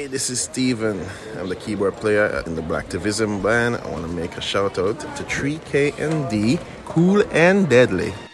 This is Steven. I'm the keyboard player in the Blacktivism band. I want to make a shout out to 3KND, Cool and Deadly.